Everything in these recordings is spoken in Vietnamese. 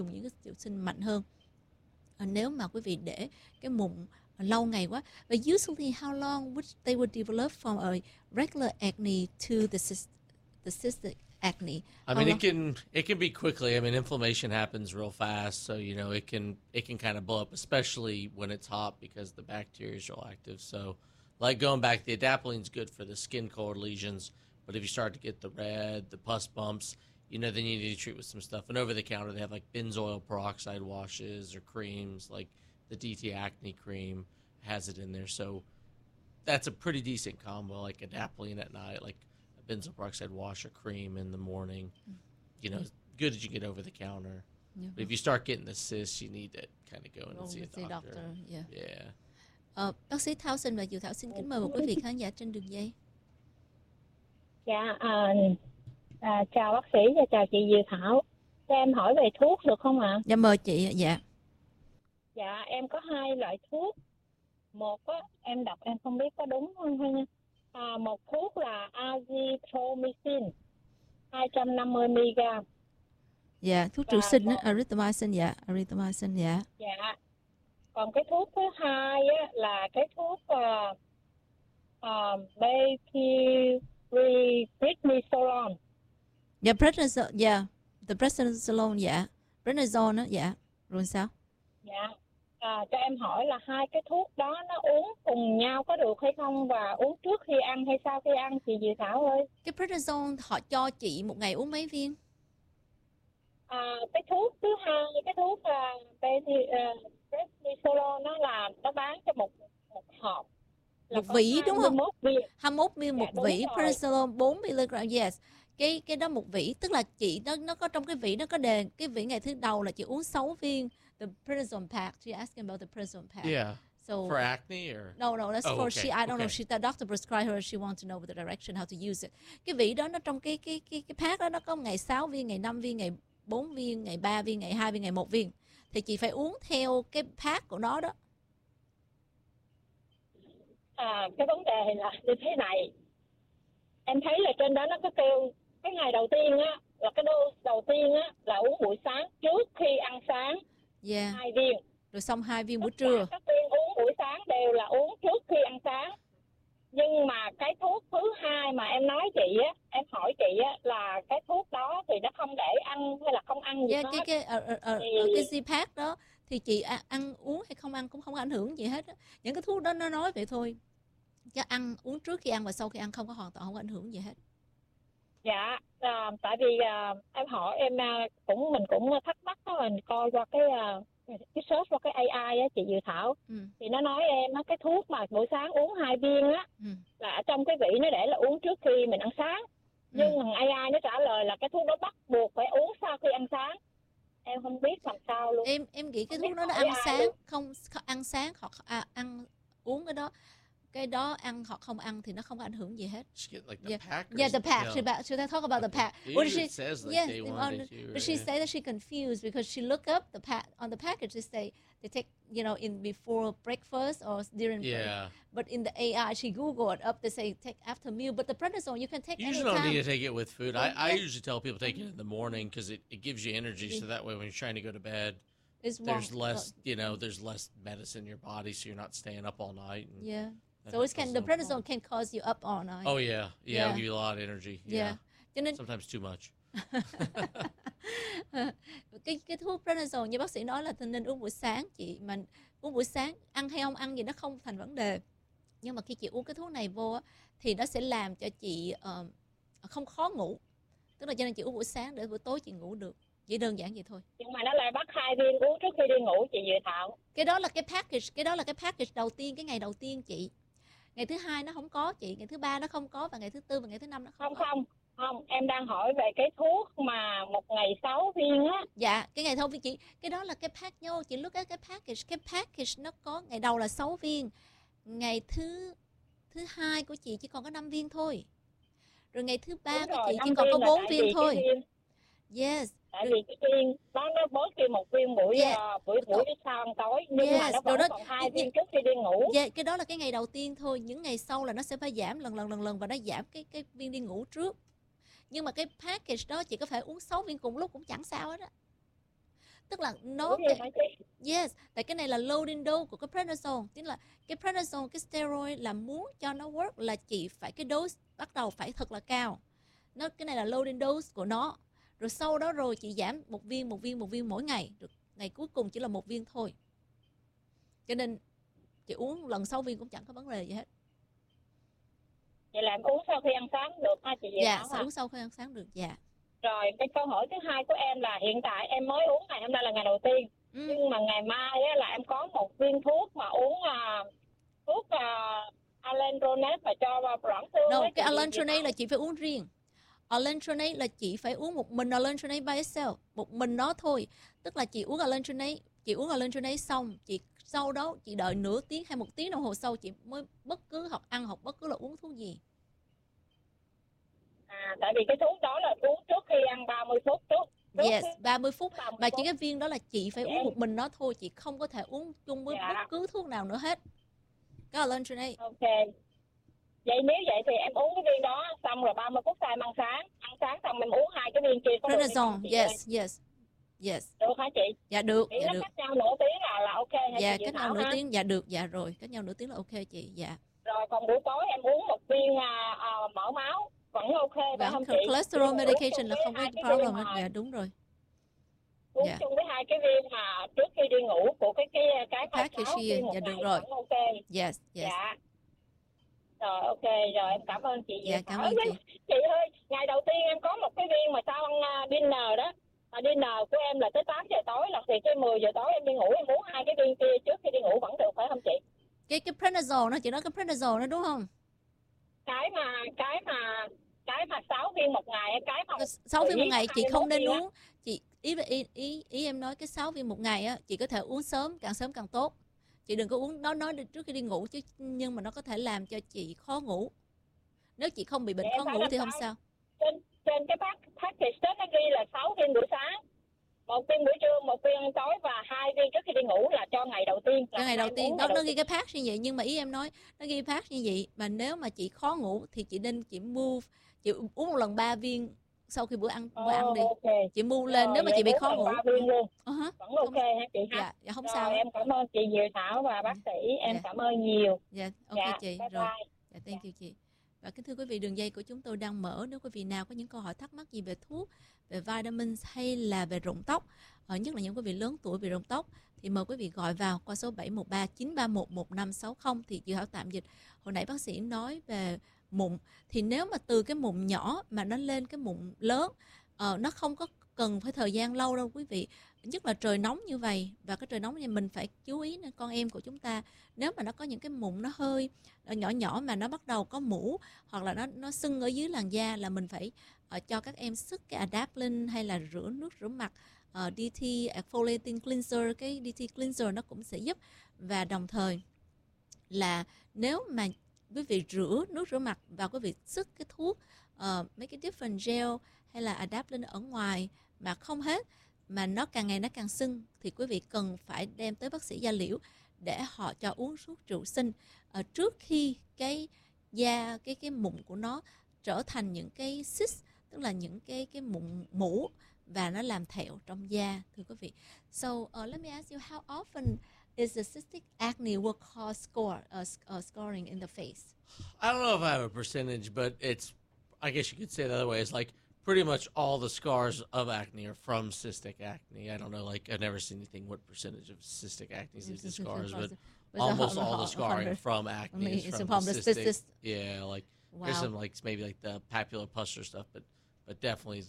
dùng những cái tiểu sinh mạnh hơn. Nếu mà quý vị để cái mụn lâu ngày quá. But usually how long would they would develop from a regular acne to the cystic acne? I mean, it can be quickly. I mean, inflammation happens real fast, so it can kind of blow up, especially when it's hot because the bacteria is real active. So, like going back, the adapalene is good for the skin color lesions, but if you start to get the red, the pus bumps, then you need to treat with some stuff. And over the counter, they have like benzoyl peroxide washes or creams, like the DT acne cream has it in there. So that's a pretty decent combo, like adapalene at night, like a benzoyl peroxide wash or cream in the morning. Good as you get over the counter. Yeah. But if you start getting the cysts, you need to kind of go in and see a doctor. Yeah. Bác sĩ Thao Sinh và Diệu Thảo xin kính mời một quý vị khán giả trên đường dây. Dạ, chào bác sĩ và chào chị Diệu Thảo. Cho em hỏi về thuốc được không ạ? Dạ mời chị. Dạ. Dạ, em có 2 loại thuốc. Một á, em đọc em không biết có đúng không nha. Một thuốc là azithromycin 250mg. Dạ, thuốc trừ sinh á, erythromycin, dạ, erythromycin, dạ. Dạ. Còn cái thuốc thứ hai á là cái thuốc prednisolone. Dạ, prednisone, dạ, the prednisolone, dạ, prednisone á, dạ. Rồi sao? Dạ. Cho em hỏi là 2 cái thuốc đó nó uống cùng nhau có được hay không, và uống trước khi ăn hay sau khi ăn, chị Diệu Thảo ơi? Cái prednisone họ cho chị một ngày uống mấy viên? Cái thuốc thứ hai, cái thuốc prednisolone nó bán cho một hộp. Một vỉ đúng không? 21 viên. 21 viên một vỉ prednisolone 4mg, yes. Cái đó một vỉ, tức là chị nó có trong cái vỉ nó có đề cái vỉ ngày thứ đầu là chị uống 6 viên the prednisone pack. She asking about the prednisone pack. Yeah. So for acne or no, that's for okay. she. I don't know. She the doctor prescribed her. She wants to know the direction how to use it. Cái vỉ đó nó trong cái pack đó nó có ngày 6 viên, ngày 5 viên, ngày 4 viên, ngày 3 viên, ngày 2 viên, ngày 1 viên. Thì chị phải uống theo cái pack của nó đó. Cái vấn đề là như thế này. Em thấy là trên đó nó có kêu cái ngày đầu tiên á, là cái dose đầu tiên á là uống buổi sáng trước khi ăn sáng. 2 viên. Rồi xong 2 viên buổi trưa. Các viên uống buổi sáng đều là uống trước khi ăn sáng. Nhưng mà cái thuốc thứ hai mà em nói chị á, em hỏi chị á là cái thuốc đó thì nó không để ăn hay là không ăn gì hết. Cái Z-Pack đó thì chị ăn uống hay không ăn cũng không có ảnh hưởng gì hết á. Những cái thuốc đó nó nói vậy thôi. Chứ ăn uống trước khi ăn và sau khi ăn không có hoàn toàn không có ảnh hưởng gì hết. Dạ, tại vì em hỏi mình cũng thắc mắc đó, mình coi qua cái search qua cái AI á chị Diệu Thảo. Thì nó nói em á, cái thuốc mà buổi sáng uống 2 viên á là ở trong cái vỉ nó để là uống trước khi mình ăn sáng. Nhưng thằng AI nó trả lời là cái thuốc đó bắt buộc phải uống sau khi ăn sáng. Em không biết làm sao luôn. Em nghĩ cái thuốc đó nó ăn sáng không ăn sáng hoặc ăn uống cái đó ăn hoặc không ăn thì nó không có ảnh hưởng gì hết. The pack. Yeah, the pack. Should I talk about the pack? What does it says like day one, day two, but she said that she confused because she looked up the pack on the package. They take in before breakfast or during break. But in the AI, she Googled up. They say take after meal. But the prednisone you can take anytime. You usually don't need to take it with food. I usually tell people take it in the morning because it gives you energy. So that way when you're trying to go to bed, there's less there's less medicine in your body, so you're not staying up all night. So the prednisone can cause you up all night. Oh yeah, it'll give you a lot of energy. Yeah. Sometimes too much. cái thuốc prednisone như bác sĩ nói là nên uống buổi sáng chị, mà uống buổi sáng ăn hay không ăn gì nó không thành vấn đề. Nhưng mà khi chị uống cái thuốc này vô thì nó sẽ làm cho chị không khó ngủ. Tức là cho nên chị uống buổi sáng để buổi tối chị ngủ được. Chỉ đơn giản vậy thôi. Nhưng mà nó lại bắt 2 viên uống trước khi đi ngủ chị Diệu Thảo. Cái đó là cái package đầu tiên, cái ngày đầu tiên chị. Ngày thứ 2 nó không có chị, ngày thứ 3 nó không có, và ngày thứ 4 và ngày thứ 5 nó không có. Không, em đang hỏi về cái thuốc mà một ngày 6 viên á. Dạ, cái ngày thôi chị, cái đó là cái pack nhau, chị look at cái package nó có ngày đầu là 6 viên. Ngày thứ 2 của chị chỉ còn có 5 viên thôi. Rồi ngày thứ 3 của chị chỉ còn có 4 viên thôi. Yes. Tại vì cái viên nó bớt đi 1 viên buổi sau ăn tối, nhưng mà nó vẫn còn 2 viên trước khi đi ngủ. Cái đó là cái ngày đầu tiên thôi, những ngày sau là nó sẽ phải giảm lần và nó giảm cái viên đi ngủ trước. Nhưng mà cái package đó chị có phải uống 6 viên cùng lúc cũng chẳng sao hết á. Tức là Ủa vậy hả chị? yes, tại cái này là loading dose của cái prednisone, tức là cái prednisone, cái steroid là muốn cho nó work là chị phải cái dose bắt đầu phải thật là cao. Cái này là loading dose của nó. Rồi sau đó rồi chị giảm một viên mỗi ngày, rồi ngày cuối cùng chỉ là một viên thôi. Cho nên chị uống lần 6 viên cũng chẳng có vấn đề gì hết. Vậy là em uống sau khi ăn sáng được ha chị? Dạ, sẽ uống sau khi ăn sáng được, dạ. Rồi cái câu hỏi thứ hai của em là hiện tại em mới uống ngày hôm nay là ngày đầu tiên. Nhưng mà ngày mai á, là em có một viên thuốc mà uống thuốc alendronate và cho loãng xương. No, cái alendronate là chị phải uống riêng. Alendronate là chị phải uống một mình alendronate by itself, một mình nó thôi. Tức là chị uống alendronate xong, chị sau đó chị đợi nửa tiếng hay 1 tiếng đồng hồ sau chị mới bất cứ ăn hoặc bất cứ là uống thuốc gì. Tại vì cái thuốc đó là uống trước khi ăn 30 phút trước. Yes, 30 phút. Mà chỉ cái viên đó là chị phải uống một mình nó thôi, chị không có thể uống chung với bất cứ thuốc nào nữa hết. Cái alendronate. Ok. Vậy nếu vậy thì em uống cái viên đó xong rồi 30 phút sau em ăn sáng xong em uống 2 cái viên kia có prednisone. Yes. Được hả chị? Dạ được. Chỉ nó cách nhau nửa tiếng là ok hả dạ, chị? Cách nhau nửa tiếng. Dạ được, dạ rồi. Cách nhau nửa tiếng là ok chị. Dạ. Rồi còn buổi tối em uống một viên mỡ máu vẫn ok phải không chị? Cholesterol medication là không có problem hết. Dạ đúng rồi. Uống chung với 2 cái viên mà trước khi đi ngủ của cái package kia. Dạ được rồi. Ok. Yes. Dạ. Rồi ok, rồi em cảm ơn chị. Dạ cảm ơn chị. Chị ơi, ngày đầu tiên em có một cái viên mà sau ăn dinner đó. Dinner của em là tới 8 giờ tối, là thì cái 10 giờ tối em đi ngủ em uống 2 cái viên kia trước khi đi ngủ vẫn được phải không chị? Cái prednisone nó, chị nói cái prednisone nó đúng không? Cái mà 6 viên một ngày, cái mà 6 viên một ngày chị không nên uống. Chị ý em nói cái 6 viên một ngày á, chị có thể uống sớm càng tốt. Chị đừng có uống nó nói trước khi đi ngủ chứ, nhưng mà nó có thể làm cho chị khó ngủ. Nếu chị không bị bệnh khó ngủ thì không sao. Trên cái package đó nó ghi là 6 viên buổi sáng, 1 viên buổi trưa, 1 viên tối và 2 viên trước khi đi ngủ là cho ngày đầu tiên. Cho ngày đầu tiên nó ghi cái patch như vậy, nhưng mà ý em nói nó ghi patch như vậy, mà nếu mà chị khó ngủ thì chị nên chị uống một lần 3 viên sau khi bữa ăn đi. Okay. Chị mua lên nếu mà chị bị khó ngủ. 3 viên luôn. Vẫn ok ha chị ha? Dạ không sao. Em cảm ơn chị Diệu Thảo và bác sĩ. Em cảm ơn nhiều. Dạ ok chị. Bye rồi. Bye. Dạ thank you chị. Và kính thưa quý vị, đường dây của chúng tôi đang mở. Nếu quý vị nào có những câu hỏi thắc mắc gì về thuốc, về vitamins hay là về rụng tóc, nhất là những quý vị lớn tuổi bị rụng tóc, thì mời quý vị gọi vào qua số 713 931 1560. Thì Diệu Thảo tạm dịch. Hồi nãy bác sĩ nói về mụn, thì nếu mà từ cái mụn nhỏ mà nó lên cái mụn lớn, nó không có cần phải thời gian lâu đâu quý vị. Nhất là trời nóng như vậy, và cái trời nóng này mình phải chú ý đến con em của chúng ta. Nếu mà nó có những cái mụn nó hơi nhỏ mà nó bắt đầu có mủ, hoặc là nó sưng ở dưới làn da, là mình phải cho các em sức cái Adapalene hay là nước rửa mặt DT Exfoliating Cleanser. Cái DT Cleanser nó cũng sẽ giúp. Và đồng thời là nếu mà quý vị rửa nước rửa mặt và quý vị sức cái thuốc mấy cái different gel hay là Adapalene ở ngoài mà không hết, mà nó càng ngày nó càng sưng, thì quý vị cần phải đem tới bác sĩ da liễu để họ cho uống thuốc trụ sinh trước khi cái da cái mụn của nó trở thành những cái cyst, tức là những cái mụn mủ và nó làm thẹo trong da, thưa quý vị. So let me ask you, how often is the cystic acne will cause scarring in the face? I don't know if I have a percentage, but I guess you could say the other way. It's like pretty much all the scars of acne are from cystic acne. I don't know, like I've never seen anything what percentage of cystic acne leads to scars, but almost all the scarring from acne is from the cystic. Yeah, like there's some like maybe like the papulopustular stuff, but definitely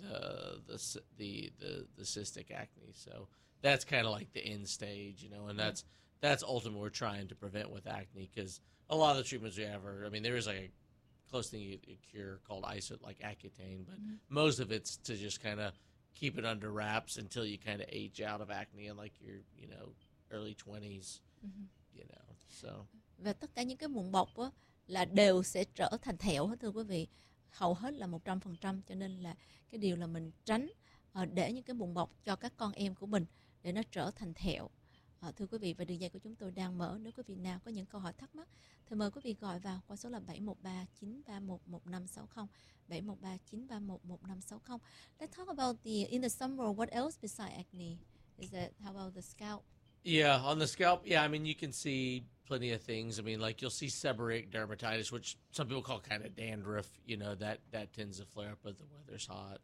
the cystic acne. So that's kind of like the end stage, and that's ultimately what we're trying to prevent with acne, because a lot of the treatments we have are, I mean, there is like a close thing a cure called like Accutane, but most of it's to just kind of keep it under wraps until you kind of age out of acne in like your early 20s. So. Và tất cả những cái mụn bọc á, là đều sẽ trở thành thẹo hết, thưa quý vị, hầu hết là 100%. Cho nên là cái điều là mình tránh để những cái mụn bọc cho các con em của mình để nó trở thành thẹo. Thưa quý vị, và đường dây của chúng tôi đang mở. Nếu quý vị nào có những câu hỏi thắc mắc thì mời quý vị gọi vào qua số là 713 931 1560, 713 931 1560. Let's talk about in the summer, what else besides acne Is that how about the scalp? Yeah, on the scalp, yeah, I mean, you can see plenty of things. I mean, like you'll see seborrheic dermatitis, which some people call kind of dandruff. You know, that tends to flare up if the weather's hot.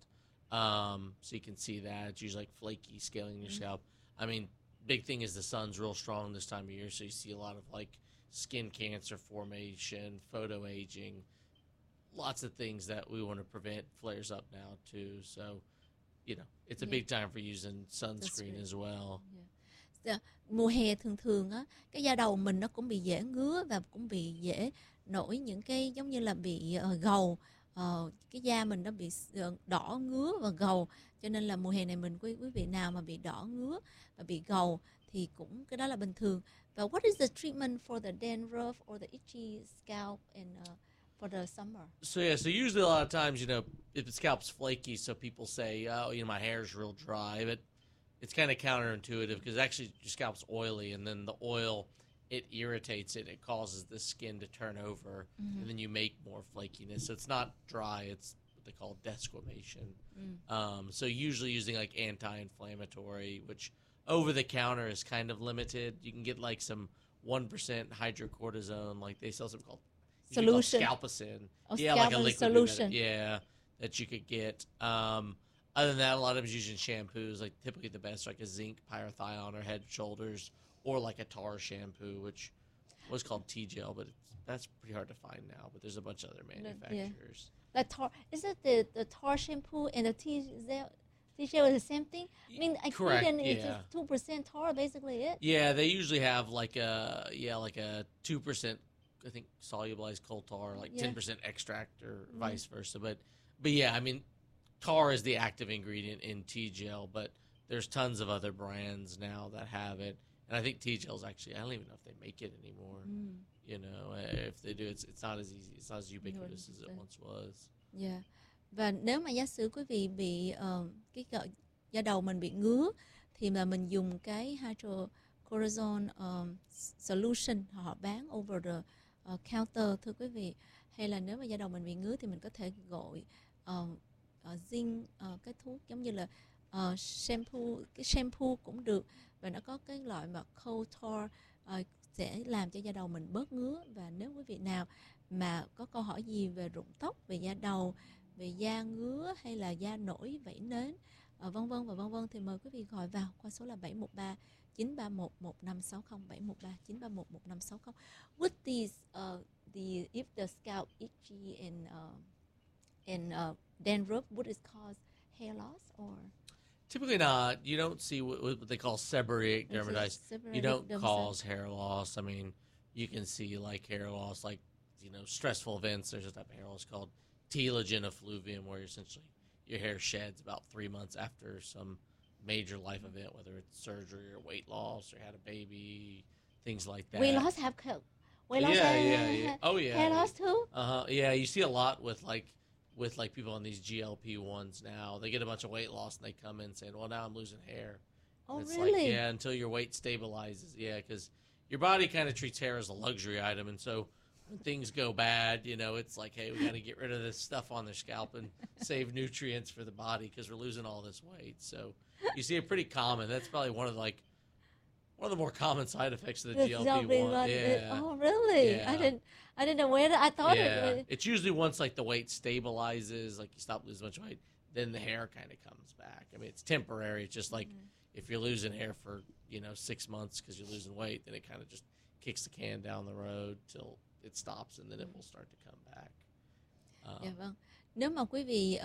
So you can see that. It's usually like flaky scaling in your scalp. I mean, big thing is the sun's real strong this time of year, so you see a lot of like skin cancer formation, photo aging, lots of things that we want to prevent flares up now too. So, you know, it's a big time for using sunscreen as well. Mùa hè thường thường á, cái da đầu mình nó cũng bị dễ ngứa và cũng bị dễ nổi những cái giống như là bị gầu. Cái da mình nó bị đỏ ngứa và gầu, cho nên là mùa hè này mình quý vị nào mà bị đỏ ngứa và bị gầu thì cũng cái đó là bình thường. Và what is the treatment for the dandruff or the itchy scalp and for the summer? So usually a lot of times, you know, if the scalp's flaky, so people say, oh, you know, my hair's real dry, but it's kind of counterintuitive because actually your scalp's oily, and then the oil, it irritates it. It causes the skin to turn over, and then you make more flakiness. So it's not dry. It's what they call desquamation. So usually using like anti-inflammatory, which over-the-counter is kind of limited. You can get like some 1% hydrocortisone, like they sell something called solution. Scalpicin. Yeah, like a liquid solution. That you could get. Other than that, a lot of them using shampoos, like typically the best, like a zinc pyrithione or Head & Shoulders, or like a tar shampoo, which was called T-Gel, but that's pretty hard to find now. But there's a bunch of other manufacturers. The tar, is it the tar shampoo and the T-Gel is the same thing? I mean, I Correct, think it's just 2% tar, basically it. Yeah, they usually have like a 2%, I think, solubilized coal tar, like 10% extract or vice versa. But yeah, I mean, tar is the active ingredient in T-Gel, but there's tons of other brands now that have it. And I think T-Gel's actually, I don't even know if they make it anymore. You know, if they do, it's not as easy, it's not as ubiquitous as it once was. Yeah. Và nếu mà giả sử quý vị bị cái da đầu mình bị ngứa thì mà mình dùng cái hydrocortisone solution họ bán over the counter, thưa quý vị, hay là nếu mà da đầu mình bị ngứa thì mình có thể gọi zinc, cái thuốc giống như là shampoo cũng được, và nó có cái loại mà coal tar sẽ làm cho da đầu mình bớt ngứa. Và nếu quý vị nào mà có câu hỏi gì về rụng tóc, về da đầu, về da ngứa hay là da nổi vảy nến vân vân thì mời quý vị gọi vào qua số là 713 931 1560 713 931 1560. With these if the scalp itchy and dandruff, would it cause hair loss or? Typically not. You don't see what they call seborrheic dermatitis. You don't cause hair loss. I mean, you can see like hair loss, like, you know, stressful events. There's a type of hair loss called telogen effluvium, where essentially your hair sheds about 3 months after some major life event, whether it's surgery or weight loss or had a baby, things like that. Weight loss have yeah. Oh yeah. Hair loss too? Yeah, you see a lot with people on these GLP-1s now. They get a bunch of weight loss and they come in saying, well, now I'm losing hair. Oh, it's really? Like, yeah, until your weight stabilizes. Yeah, because your body kind of treats hair as a luxury item. And so when things go bad, you know, it's like, hey, we got to get rid of this stuff on their scalp and save nutrients for the body because we're losing all this weight. So you see it pretty common. That's probably one of the more common side effects of the GLP-1. Yeah. Oh, really? Yeah. I didn't know where. I thought it's usually once like the weight stabilizes, like you stop losing much weight, then the hair kind of comes back. I mean, it's temporary. It's just like if you're losing hair for 6 months because you're losing weight, then it kind of just kicks the can down the road till it stops, and then it will start to come back. Dạ vâng. Nếu mà quý vị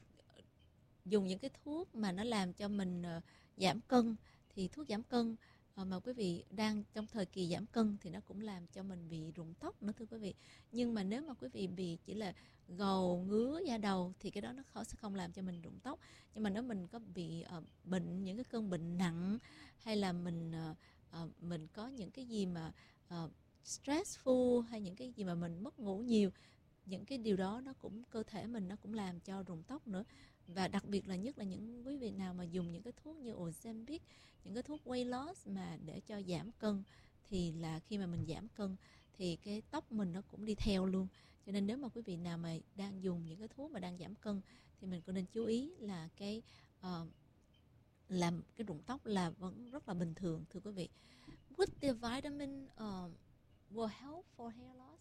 dùng những cái thuốc mà nó làm cho mình giảm cân, thì thuốc giảm cân mà quý vị đang trong thời kỳ giảm cân thì nó cũng làm cho mình bị rụng tóc nữa, thưa quý vị. Nhưng mà nếu mà quý vị bị chỉ là gầu, ngứa da đầu thì cái đó nó sẽ không làm cho mình rụng tóc. Nhưng mà nếu mình có bị bệnh, những cái cơn bệnh nặng, hay là mình có những cái gì mà stressful, hay những cái gì mà mình mất ngủ nhiều, những cái điều đó nó cũng, cơ thể mình nó cũng làm cho rụng tóc nữa. Và đặc biệt là nhất là những quý vị nào mà dùng những cái thuốc như Ozempic, những cái thuốc weight loss mà để cho giảm cân, thì là khi mà mình giảm cân thì cái tóc mình nó cũng đi theo luôn. Cho nên nếu mà quý vị nào mà đang dùng những cái thuốc mà đang giảm cân thì mình cũng nên chú ý là làm cái rụng tóc là vẫn rất là bình thường, thưa quý vị. Would the vitamin will help for hair loss?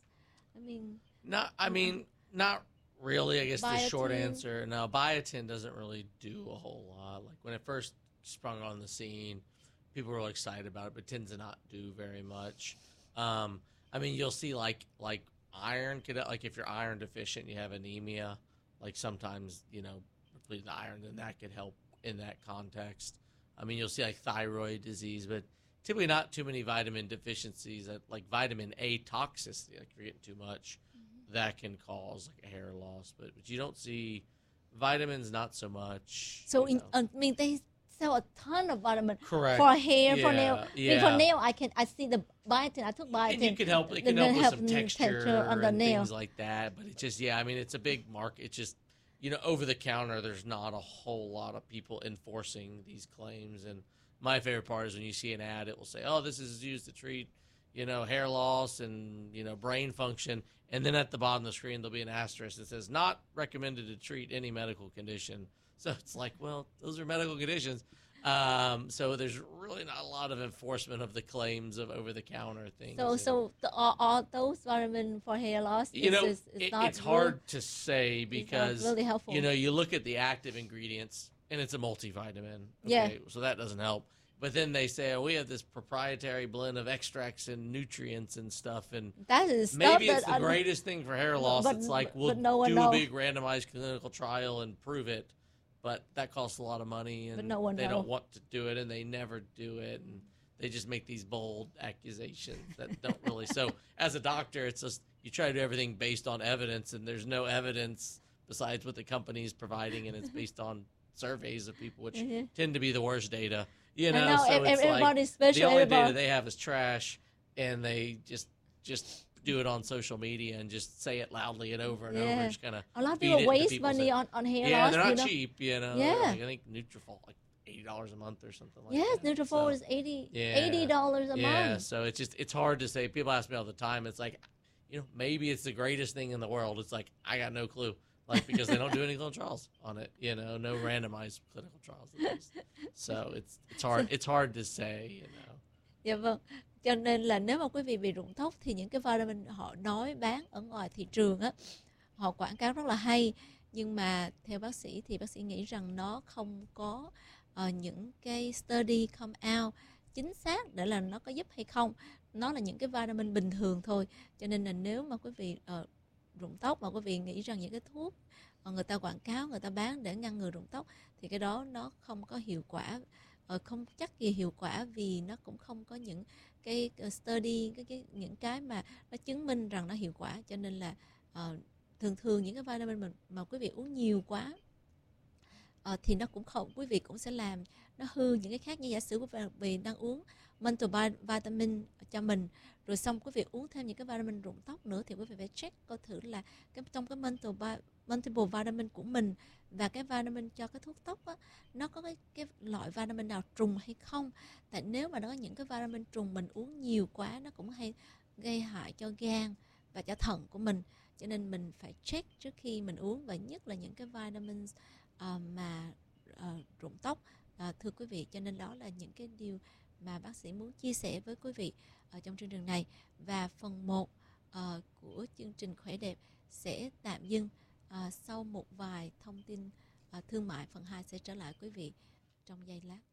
I mean, not really. I guess the short Biotin. answer, no, biotin doesn't really do a whole lot. Like when it first sprung on the scene, people were really excited about it, but tends to not do very much. I mean, you'll see like iron could, like if you're iron deficient, you have anemia, like sometimes, depleting the iron, then that could help in that context. I mean, you'll see like thyroid disease, but typically not too many vitamin deficiencies, like vitamin A toxicity, like if you're getting too much, that can cause like a hair loss, but you don't see vitamins, not so much. So they sell a ton of vitamin. Correct. For hair, for nail. Yeah. For nail, I see the biotin. I took biotin. And it can help with some texture on the and nail. things like that. But it's just, I mean, it's a big market. It's just, over the counter, there's not a whole lot of people enforcing these claims. And my favorite part is when you see an ad, it will say, oh, this is used to treat, hair loss and, brain function. And then at the bottom of the screen, there'll be an asterisk that says, not recommended to treat any medical condition. So it's like, well, those are medical conditions. So there's really not a lot of enforcement of the claims of over-the-counter things. So all those vitamins for hair loss it's hard to say because, it's not really helpful. You look at the active ingredients, and it's a multivitamin. Okay, so that doesn't help. But then they say, we have this proprietary blend of extracts and nutrients and stuff, and that is maybe it's the greatest thing for hair loss. It's like, we'll do a big randomized clinical trial and prove it, but that costs a lot of money, and they don't want to do it, and they never do it, and they just make these bold accusations that don't really. So as a doctor, it's just you try to do everything based on evidence, and there's no evidence besides what the company's providing, and it's based on surveys of people, which tend to be the worst data. So it's everybody's like special. The only data they have is trash, and they just do it on social media and just say it loudly and over and over. Just kind of a lot of people waste money on hair loss. They're not cheap. Yeah, like, I think Nutrafol like $80 a month or something like that. Yes, Nutrafol is $80 a month. Yeah, so it's hard to say. People ask me all the time. It's like, maybe it's the greatest thing in the world. It's like I got no clue. Like, because they don't do any clinical trials on it, no randomized clinical trials at least. So it's hard to say, Dạ vâng. Cho nên là nếu mà quý vị bị rụng tóc thì những cái vitamin họ nói bán ở ngoài thị trường á, họ quảng cáo rất là hay, nhưng mà theo bác sĩ thì bác sĩ nghĩ rằng nó không có những cái study come out chính xác để là nó có giúp hay không. Nó là những cái vitamin bình thường thôi. Cho nên là nếu mà quý vị rụng tóc mà quý vị nghĩ rằng những cái thuốc người ta quảng cáo, người ta bán để ngăn ngừa rụng tóc thì cái đó nó không có hiệu quả, không chắc gì hiệu quả, vì nó cũng không có những cái study, những cái mà nó chứng minh rằng nó hiệu quả. Cho nên là thường những cái vitamin mà quý vị uống nhiều quá thì nó cũng không, quý vị cũng sẽ làm nó hư những cái khác. Như giả sử quý vị đang uống multivitamin cho mình, rồi xong quý vị uống thêm những cái vitamin rụng tóc nữa, thì quý vị phải check coi thử là trong cái multiple vitamin của mình và cái vitamin cho cái thuốc tóc á, nó có cái loại vitamin nào trùng hay không. Tại nếu mà nó có những cái vitamin trùng, mình uống nhiều quá nó cũng hay gây hại cho gan và cho thận của mình. Cho nên mình phải check trước khi mình uống, và nhất là những cái vitamin mà rụng tóc, thưa quý vị. Cho nên đó là những cái điều mà bác sĩ muốn chia sẻ với quý vị ở trong chương trình này. Và phần 1 của chương trình Khỏe Đẹp sẽ tạm dừng. Sau một vài thông tin thương mại, phần 2 sẽ trở lại quý vị trong giây lát.